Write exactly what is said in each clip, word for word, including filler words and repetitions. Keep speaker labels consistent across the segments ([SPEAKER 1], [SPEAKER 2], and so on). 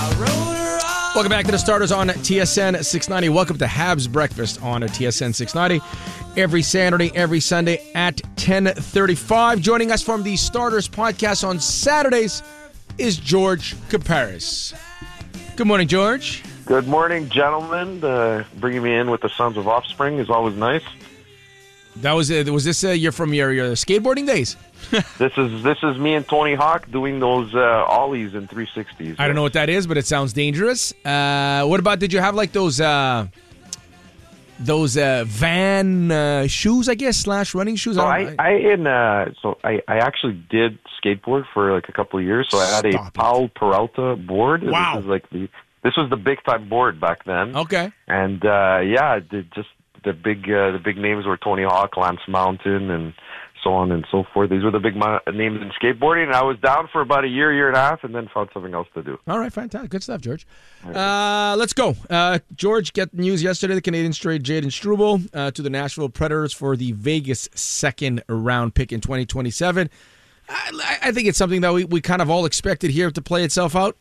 [SPEAKER 1] Welcome back to the Starters on T S N six ninety. Welcome to Habs Breakfast on T S N six ninety. Every Saturday, every Sunday at ten thirty-five. Joining us from the Starters podcast on Saturdays is George Kaparis. Good morning, George.
[SPEAKER 2] Good morning, gentlemen. Uh, bringing me in with the Sons of Offspring is always nice.
[SPEAKER 1] That was uh, was this uh, you're from your, your skateboarding days?
[SPEAKER 2] this is this is me and Tony Hawk doing those uh, ollies in three sixties.
[SPEAKER 1] I don't know what that is, but it sounds dangerous. Uh, what about, did you have like those uh, those uh, van uh, shoes, I guess, slash running shoes?
[SPEAKER 2] So
[SPEAKER 1] I,
[SPEAKER 2] I, I in uh, so I, I actually did skateboard for like a couple of years. So I had a
[SPEAKER 1] Stop it.
[SPEAKER 2] Powell Peralta board.
[SPEAKER 1] Wow.
[SPEAKER 2] This is like the this was the big time board back then.
[SPEAKER 1] Okay.
[SPEAKER 2] And uh, yeah, the, just the big uh, the big names were Tony Hawk, Lance Mountain, and so on and so forth. These were the big mo- names in skateboarding, and I was down for about a year, year and a half, and then found something else to do.
[SPEAKER 1] All right, fantastic. Good stuff, George. Uh, let's go. Uh, George, get news yesterday. The Canadians trade Jaden Struble uh, to the Nashville Predators for the Vegas second-round pick in twenty twenty-seven. I, I think it's something that we, we kind of all expected here to play itself out.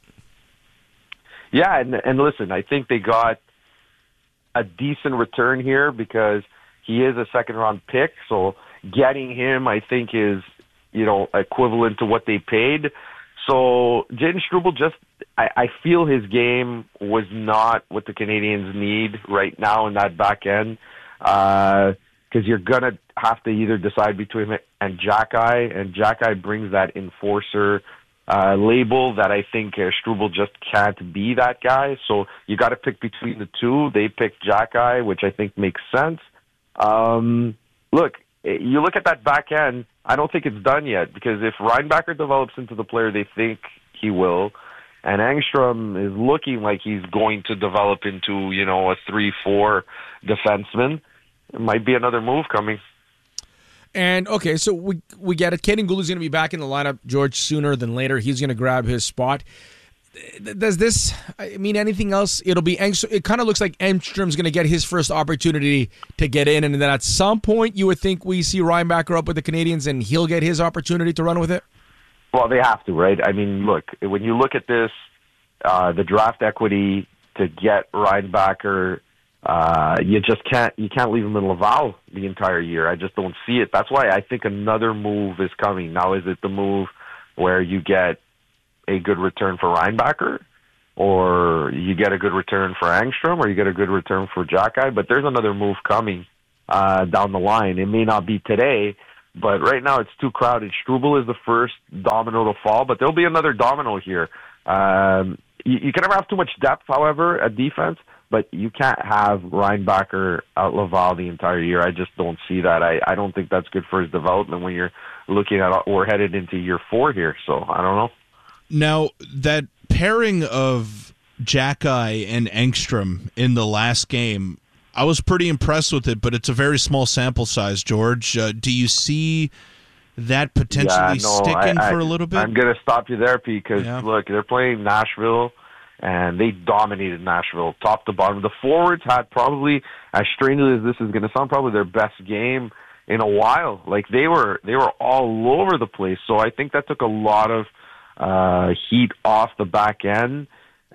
[SPEAKER 2] Yeah, and, and listen, I think they got a decent return here because he is a second-round pick, so getting him, I think, is, you know, equivalent to what they paid. So Jaden Struble just, I, I feel his game was not what the Canadians need right now in that back end, because uh, you're going to have to either decide between him and Jack-Eye, and Jack-Eye brings that enforcer uh, label that I think uh, Struble just can't be that guy. So you got to pick between the two. They picked Jack-Eye, which I think makes sense. Um, look, you look at that back end, I don't think it's done yet, because if Reinbacher develops into the player they think he will, and Engstrom is looking like he's going to develop into, you know, a three four defenseman, it might be another move coming.
[SPEAKER 1] And, okay, so we we get it. Kaden Guhle is going to be back in the lineup, George, sooner than later. He's going to grab his spot. Does this I mean anything else? It'll be Engstrom. It kind of looks like Engstrom's going to get his first opportunity to get in, and then at some point you would think we see Reinbacher up with the Canadians and he'll get his opportunity to run with it.
[SPEAKER 2] Well, they have to, right? I mean, look, when you look at this, uh, the draft equity to get Reinbacher, uh, you just can't you can't leave him in Laval the entire year. I just don't see it. That's why I think another move is coming. Now, is it the move where you get a good return for Reinbacher, or you get a good return for Engstrom, or you get a good return for Jack-Eye? But there's another move coming uh, down the line. It may not be today, but right now it's too crowded. Struble is the first domino to fall, but there'll be another domino here. Um, you, you can never have too much depth, however, at defense, but you can't have Reinbacher out Laval the entire year. I just don't see that. I, I don't think that's good for his development when you're looking at, we're headed into year four here, so I don't know.
[SPEAKER 3] Now, that pairing of Jack-Eye and Engstrom in the last game, I was pretty impressed with it, but it's a very small sample size, George. Uh, do you see that potentially
[SPEAKER 2] yeah, no,
[SPEAKER 3] sticking
[SPEAKER 2] I, I,
[SPEAKER 3] for a little bit?
[SPEAKER 2] I'm going to stop you there, Pete, because,
[SPEAKER 3] yeah.
[SPEAKER 2] look, they're playing Nashville, and they dominated Nashville top to bottom. The forwards had probably, as strangely as this is going to sound, probably their best game in a while. Like, they were they were all over the place, so I think that took a lot of Uh, heat off the back end.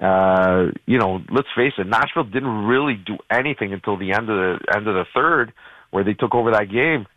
[SPEAKER 2] Uh, you know, let's face it, Nashville didn't really do anything until the end of the end of the third, where they took over that game.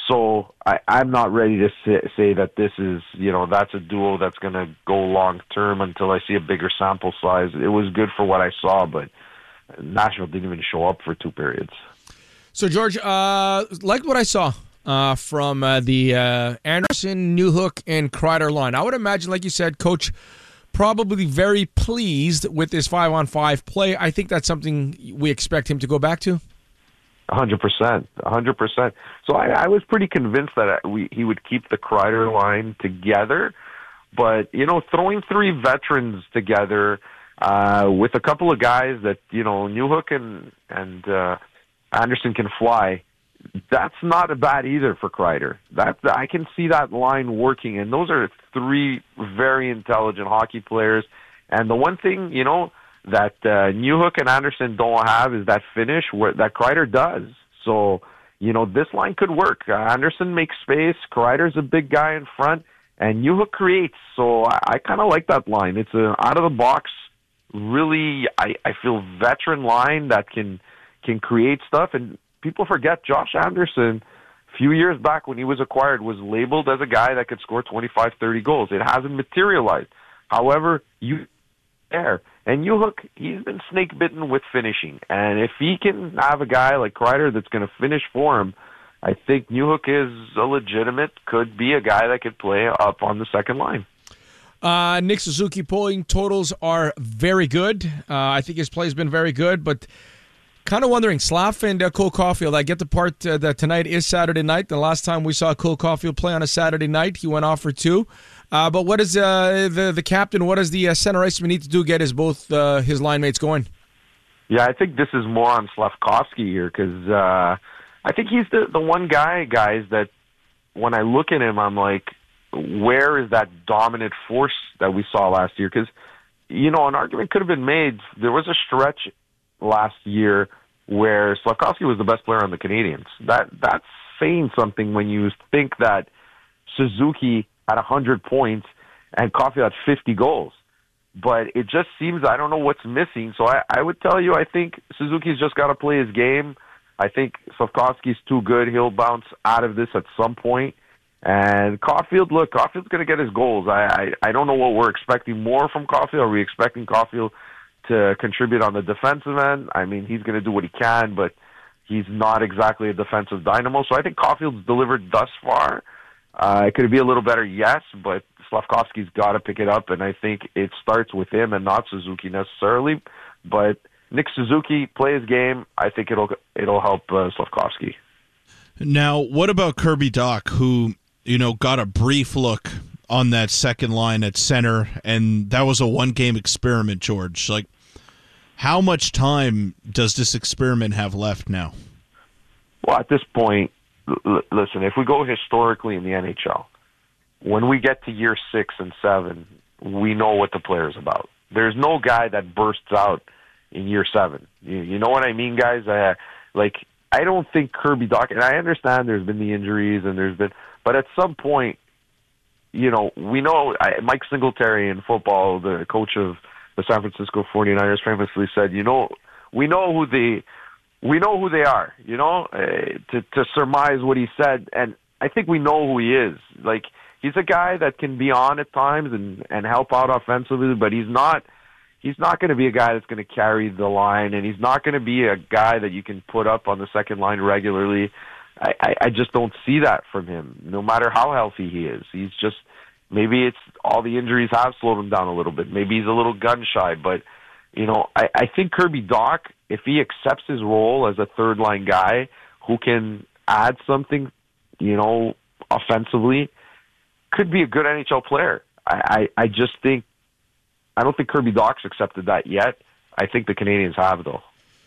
[SPEAKER 2] So I, I'm not ready to say, say that this is, you know, that's a duo that's going to go long term until I see a bigger sample size. It was good for what I saw, but Nashville didn't even show up for two periods.
[SPEAKER 1] So, George, uh, liked what I saw uh, from uh, the uh, Anderson, Newhook, and Kreider line. I would imagine, like you said, Coach probably very pleased with this five-on-five play. I think that's something we expect him to go back to.
[SPEAKER 2] A hundred percent, a hundred percent. So I, I was pretty convinced that we, he would keep the Kreider line together, but you know, throwing three veterans together uh, with a couple of guys that you know, Newhook and and uh, Anderson can fly. That's not a bad either for Kreider. That I can see that line working, and those are three very intelligent hockey players. And the one thing, you know, that uh, Newhook and Anderson don't have is that finish where that Kreider does. So, you know, this line could work. Uh, Anderson makes space. Kreider's a big guy in front, and Newhook creates. So I, I kind of like that line. It's an out-of-the-box really, I, I feel, veteran line that can can create stuff. And people forget Josh Anderson, a few years back when he was acquired, was labeled as a guy that could score twenty-five, thirty goals. It hasn't materialized. However, you there. And Newhook, he's been snake bitten with finishing. And if he can have a guy like Kreider that's going to finish for him, I think Newhook is a legitimate, could be a guy that could play up on the second line.
[SPEAKER 1] Uh, Nick Suzuki polling totals are very good. Uh, I think his play has been very good, but kind of wondering, Slav and uh, Cole Caulfield, I get the part uh, that tonight is Saturday night. The last time we saw Cole Caulfield play on a Saturday night, he went off for two. Uh, but what does uh, the, the captain, what does the uh, center iceman need to do to get his both uh, his line mates going?
[SPEAKER 2] Yeah, I think this is more on Slavkovsky here because uh, I think he's the, the one guy, guys, that when I look at him, I'm like, where is that dominant force that we saw last year? Because, you know, an argument could have been made. There was a stretch last year where Slavkovsky was the best player on the Canadiens. That That's saying something when you think that Suzuki had one hundred points and Caulfield had fifty goals. But it just seems, I don't know what's missing. So I, I would tell you, I think Suzuki's just got to play his game. I think Slavkovsky's too good. He'll bounce out of this at some point. And Caulfield, look, Caulfield's going to get his goals. I, I I don't know what we're expecting more from Caulfield. Are we expecting Caulfield to contribute on the defensive end? I mean, he's going to do what he can, but he's not exactly a defensive dynamo. So I think Caulfield's delivered thus far. Uh, it could be a little better, yes, but Slavkovsky's got to pick it up, and I think it starts with him and not Suzuki necessarily. But Nick Suzuki, play his game. I think it'll it'll help uh, Slavkovsky.
[SPEAKER 3] Now, what about Kirby Dach, who, you know, got a brief look on that second line at center, and that was a one-game experiment, George. Like, how much time does this experiment have left now?
[SPEAKER 2] Well, at this point, l- listen, if we go historically in the N H L, when we get to year six and seven, we know what the player's about. There's no guy that bursts out in year seven. You, you know what I mean, guys? I, like, I don't think Kirby Dach, and I understand there's been the injuries and there's been, but at some point, you know, we know I, Mike Singletary in football, the coach of the San Francisco forty-niners, famously said, you know, we know who the, we know who they are, you know, uh, to, to surmise what he said. And I think we know who he is. Like, he's a guy that can be on at times and, and help out offensively, but he's not, he's not going to be a guy that's going to carry the line, and he's not going to be a guy that you can put up on the second line regularly. I, I, I just don't see that from him, no matter how healthy he is. He's just, maybe it's all the injuries have slowed him down a little bit. Maybe he's a little gun shy, but, you know, I, I think Kirby Dach, if he accepts his role as a third line guy who can add something, you know, offensively, could be a good N H L player. I, I, I just think, I don't think Kirby Dach's accepted that yet. I think the Canadians have, though.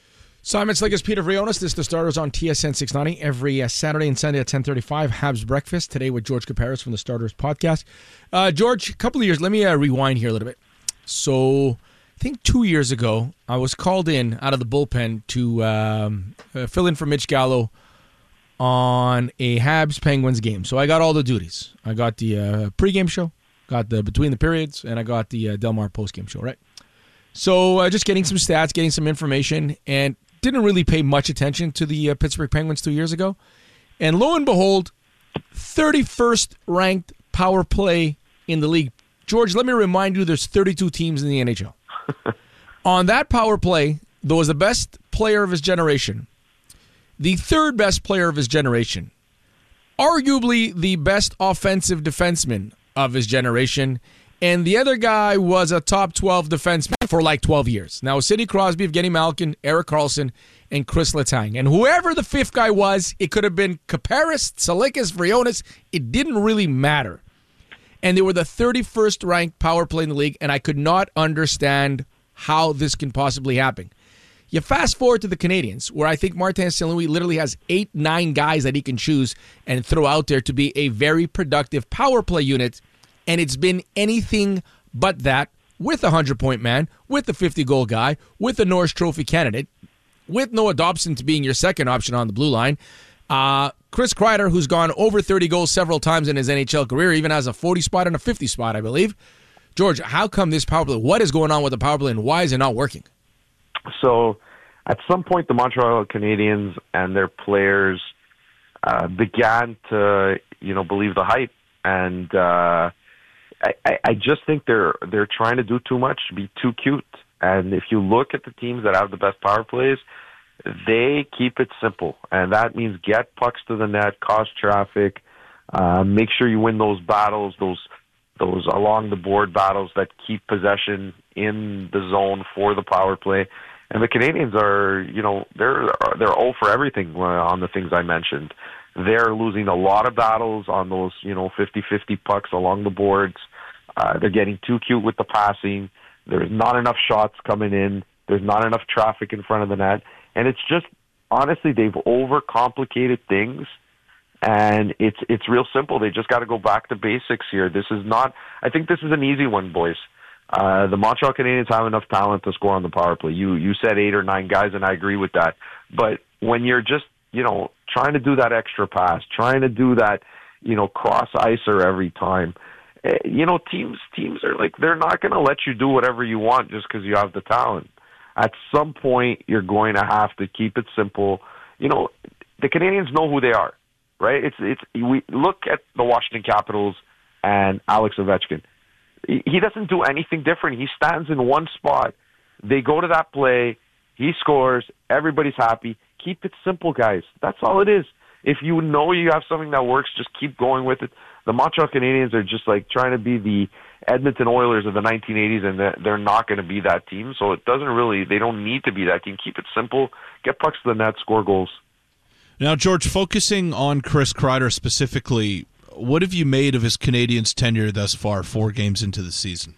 [SPEAKER 1] Simon Slick is Peter Vrionis. This is The Starters on T S N six ninety every uh, Saturday and Sunday at ten thirty-five. Habs Breakfast today with George Kaparis from The Starters podcast. Uh, George, a couple of years, let me uh, rewind here a little bit. So I think two years ago, I was called in out of the bullpen to um, uh, fill in for Mitch Gallo on a Habs Penguins game. So I got all the duties. I got the uh, pregame show, got the between the periods, and I got the uh, Del Mar postgame show, right? So uh, just getting some stats, getting some information, and didn't really pay much attention to the uh, Pittsburgh Penguins two years ago. And lo and behold, thirty-first ranked power play in the league. George, let me remind you, there's thirty-two teams in the N H L. On that power play, there was the best player of his generation, the third best player of his generation, arguably the best offensive defenseman of his generation, and the other guy was a top twelve defenseman for like twelve years. Now, Sidney Crosby, Evgeny Malkin, Erik Karlsson, and Chris Letang. And whoever the fifth guy was, it could have been Kaparis, Salikas, Vrionis. It didn't really matter. And they were the thirty-first ranked power play in the league, and I could not understand how this can possibly happen. You fast forward to the Canadiens, where I think Martin Saint Louis literally has eight, nine guys that he can choose and throw out there to be a very productive power play unit. And it's been anything but that, with a hundred-point man, with the fifty-goal guy, with the Norris Trophy candidate, with Noah Dobson to being your second option on the blue line. Uh, Chris Kreider, who's gone over thirty goals several times in his N H L career, even has a forty spot and a fifty spot, I believe. George, how come this power play? What is going on with the power play, and why is it not working?
[SPEAKER 2] So, at some point, the Montreal Canadiens and their players uh, began to, you know, believe the hype, and uh, I, I just think they're they're trying to do too much, be too cute. And if you look at the teams that have the best power plays, they keep it simple, and that means get pucks to the net, cause traffic, uh, make sure you win those battles, those those along the board battles that keep possession in the zone for the power play. And the Canadians are, you know, they're they're oh for everything on the things I mentioned. They're losing a lot of battles on those, you know, fifty-fifty pucks along the boards. Uh, they're getting too cute with the passing. There's not enough shots coming in. There's not enough traffic in front of the net. And it's just, honestly, they've overcomplicated things. And it's it's real simple. They just got to go back to basics here. This is not, I think this is an easy one, boys. Uh, the Montreal Canadiens have enough talent to score on the power play. You you said eight or nine guys, and I agree with that. But when you're just, you know, trying to do that extra pass, trying to do that, you know, cross icer every time, you know, teams teams are like, they're not going to let you do whatever you want just because you have the talent. At some point, you're going to have to keep it simple. You know, the Canadians know who they are, right? It's it's we look at the Washington Capitals and Alex Ovechkin. He doesn't do anything different. He stands in one spot. They go to that play. He scores. Everybody's happy. Keep it simple, guys. That's all it is. If you know you have something that works, just keep going with it. The Montreal Canadiens are just like trying to be the Edmonton Oilers of the nineteen eighties, and they're not going to be that team. So it doesn't really, they don't need to be that team. Keep it simple. Get pucks to the net, score goals.
[SPEAKER 3] Now, George, focusing on Chris Kreider specifically, what have you made of his Canadiens tenure thus far, four games into the season?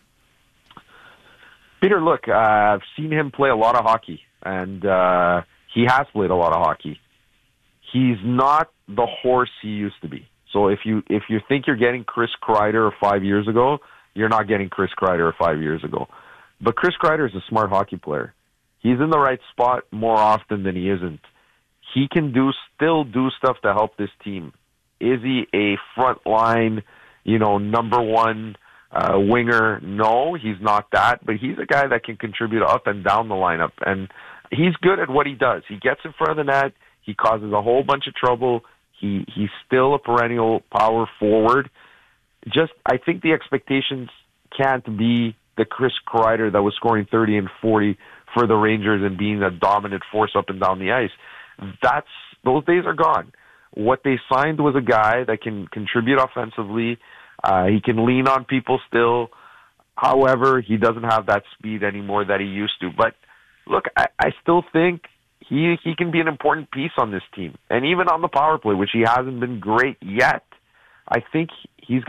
[SPEAKER 2] Peter, look, uh, I've seen him play a lot of hockey, and uh, he has played a lot of hockey. He's not the horse he used to be. So if you if you think you're getting Chris Kreider five years ago, you're not getting Chris Kreider five years ago. But Chris Kreider is a smart hockey player. He's in the right spot more often than he isn't. He can do still do stuff to help this team. Is he a front line, you know, number one uh, winger? No, he's not that. But he's a guy that can contribute up and down the lineup. And he's good at what he does. He gets in front of the net. He causes a whole bunch of trouble. He He's still a perennial power forward. Just, I think the expectations can't be the Chris Kreider that was scoring thirty and forty for the Rangers and being a dominant force up and down the ice. That's those days are gone. What they signed was a guy that can contribute offensively. Uh, he can lean on people still. However, he doesn't have that speed anymore that he used to. But look, I, I still think he he can be an important piece on this team. And even on the power play, which he hasn't been great yet, I think he's got